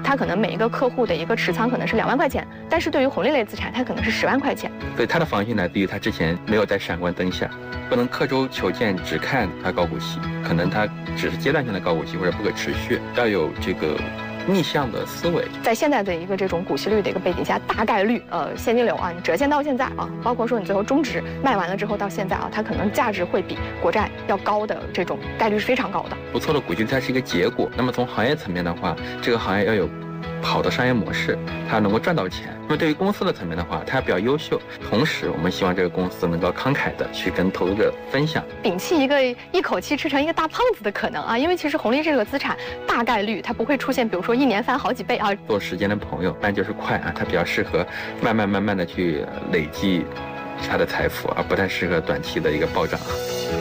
它可能每一个客户的一个持仓可能是2万块钱，但是对于红利类资产，它可能是10万块钱。 所以它的防御来自于它之前没有在闪光灯下，不能刻舟求剑，只看它高股息，可能它只是阶段性的高股息或者不可持续，要有这个逆向的思维。 在现在的一个这种股息率的一个背景下，大概率现金流啊，你折现到现在啊，包括说你最后终值卖完了之后到现在啊，它可能价值会比国债要高的这种概率是非常高的。 不错的股息它是一个结果，那么从行业层面的话，这个行业要有好的商业模式，它能够赚到钱。那么对于公司的层面的话，它比较优秀，同时我们希望这个公司能够慷慨的去跟投资者分享， 摒弃一口气吃成一个大胖子的可能啊，因为其实红利这个资产大概率它不会出现，比如说1年翻好几倍啊。 做时间的朋友，但就是快啊，它比较适合慢慢的去累积它的财富，而不太适合短期的一个暴涨。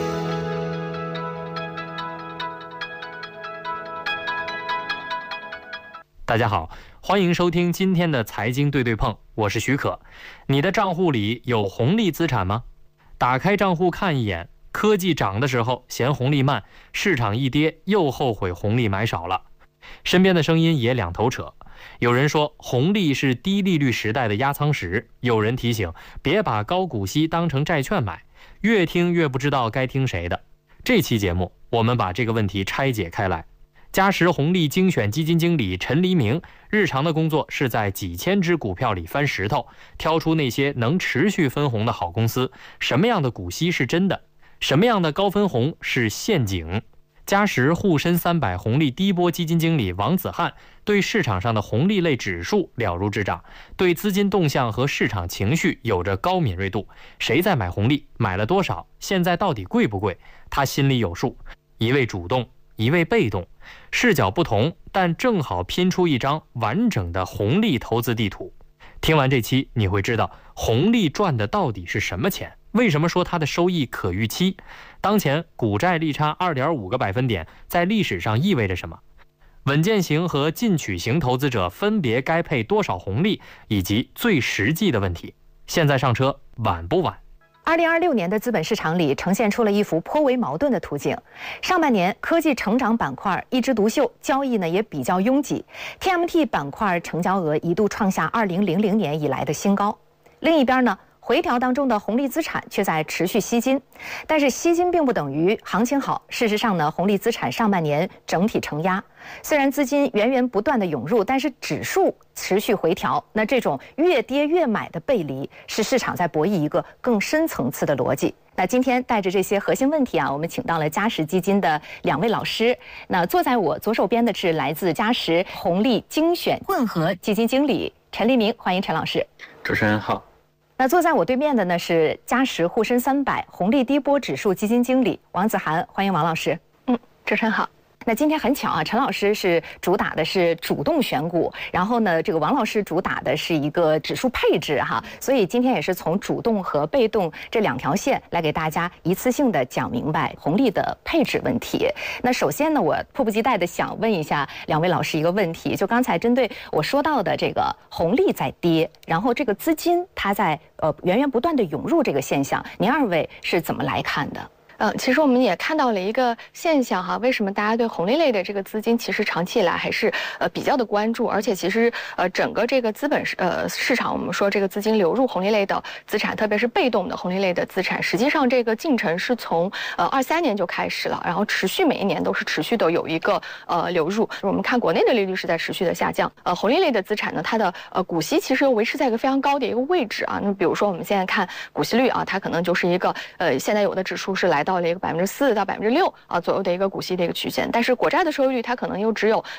大家好，欢迎收听今天的财经对对碰，我是许可。你的账户里有红利资产吗？打开账户看一眼，科技涨的时候嫌红利慢，市场一跌又后悔红利买少了。身边的声音也两头扯，有人说红利是低利率时代的压舱石，有人提醒别把高股息当成债券买，越听越不知道该听谁的。这期节目我们把这个问题拆解开来。嘉实红利精选基金经理陈黎明日常的工作是在几千只股票里翻石头，挑出那些能持续分红的好公司。什么样的股息是真的？什么样的高分红是陷阱？嘉实沪深300红利低波基金经理王子翰对市场上的红利类指数了如指掌，对资金动向和市场情绪有着高敏锐度。谁在买红利？买了多少？现在到底贵不贵？他心里有数。一位主动，一位被动，视角不同，但正好拼出一张完整的红利投资地图。听完这期，你会知道红利赚的到底是什么钱，为什么说它的收益可预期？当前股债利差 2.5 个百分点在历史上意味着什么？稳健型和进取型投资者分别该配多少红利，以及最实际的问题。现在上车晚不晚 ？2026年的资本市场里呈现出了一幅颇为矛盾的图景。上半年科技成长板块一枝独秀，交易呢也比较拥挤 ，TMT 板块成交额一度创下2000年以来的新高。另一边呢，回调当中的红利资产却在持续吸金，但是吸金并不等于行情好。事实上呢，红利资产上半年整体承压，虽然资金源源不断的涌入，但是指数持续回调。那这种越跌越买的背离，是市场在博弈一个更深层次的逻辑。那今天带着这些核心问题啊，我们请到了嘉实基金的2位老师。那坐在我左手边的是来自嘉实红利精选混合基金经理陈黎明，欢迎陈老师。 主持人好。 那坐在我对面的呢是嘉实沪深300红利低波指数基金经理王子涵，欢迎王老师。 主持人好。 那今天很巧啊，陈老师是主打的是主动选股，然后呢，这个王老师主打的是一个指数配置哈，所以今天也是从主动和被动这2条线来给大家一次性的讲明白红利的配置问题。那首先呢，我迫不及待的想问一下2位老师一个问题，就刚才针对我说到的这个红利在跌，然后这个资金它在源源不断的涌入这个现象，您2位是怎么来看的？ 其实我们也看到了一个现象哈，为什么大家对红利类的这个资金其实长期以来还是比较的关注，而且其实整个这个资本市场，我们说这个资金流入红利类的资产，特别是被动的红利类的资产，实际上这个进程是从23年就开始了，然后持续每一年都是持续的有一个流入。我们看国内的利率是在持续的下降，红利类的资产呢，它的股息其实又维持在一个非常高的一个位置啊。那比如说我们现在看股息率啊，它可能就是一个现在有的指数是来到了一个4%到6%左右的一个股息的一个曲线，但是国债的收益率它可能又只有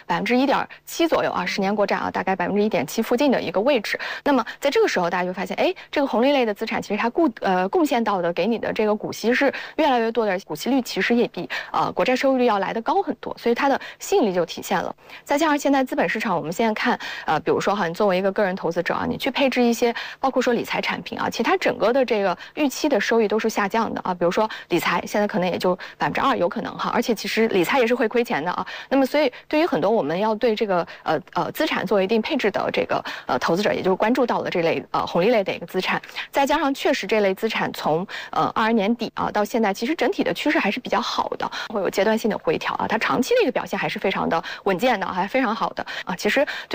1.7%左右啊，10年国债啊大概1.7%附近的一个位置。那么在这个时候，大家就发现，哎，这个红利类的资产其实它贡献到的给你的这个股息是越来越多的，股息率其实也比国债收益率要来得高很多，所以它的吸引力就体现了。再加上现在资本市场，我们现在看比如说哈，你作为一个个人投资者啊，你去配置一些包括说理财产品啊，其实它整个的这个预期的收益都是下降的啊。比如说理财现在可能也就2%有可能哈，而且其实理财也是会亏钱的啊。那么所以对于很多我们要对这个资产做一定配置的这个投资者，也就是关注到了这类红利类的一个资产，再加上确实这类资产从22年底啊到现在，其实整体的趋势还是比较好的，会有阶段性的回调啊，它长期的一个表现还是非常的稳健的，还非常好的啊。其实对